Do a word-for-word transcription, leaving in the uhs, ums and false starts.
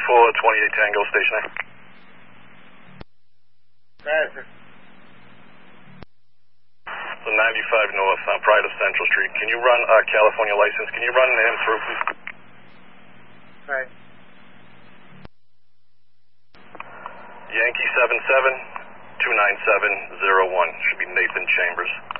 four twenty-eight Tango, station A. Roger. So ninety-five North on Pride of Central Street. Can you run a California license? Can you run him through, please? Right. Yankee seven seven two nine seven zero one. Should be Nathan Chambers.